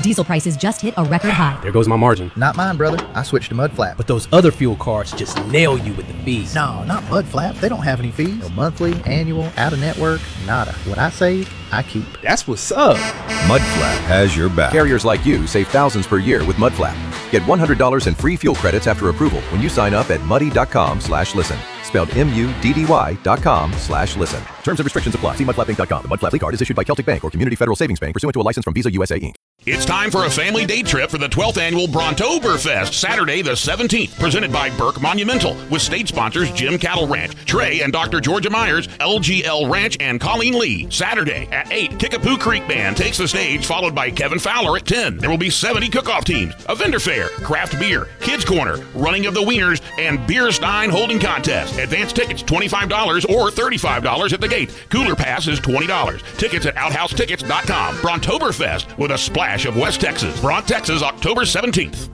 Diesel prices just hit a record high. There goes my margin. Not mine, brother. I switched to Mudflap. But those other fuel cards just nail you with the fees. No, not Mudflap. They don't have any fees. No monthly, annual, out-of-network, nada. What I save, I keep. That's what's up. Mudflap has your back. Carriers like you save thousands per year with Mudflap. Get $100 in free fuel credits after approval when you sign up at muddy.com/listen. Spelled MUDDY.com/listen. Terms and restrictions apply. See mudflapinc.com. The Mudflap Fleet Card is issued by Celtic Bank or Community Federal Savings Bank pursuant to a license from Visa USA Inc. It's time for a family day trip for the 12th annual Brontoberfest, Saturday the 17th, presented by Burke Monumental, with state sponsors Jim Cattle Ranch, Trey and Dr. Georgia Myers, LGL Ranch, and Colleen Lee. Saturday at 8, Kickapoo Creek Band takes the stage, followed by Kevin Fowler at 10. There will be 70 cook-off teams, a vendor fair, craft beer, kids corner, running of the wieners, and beer stein holding contest. Advance tickets $25 or $35 at the gate. Cooler pass is $20. Tickets at outhousetickets.com. Brontoberfest with a splash of West Texas. Bronx, Texas, October 17th.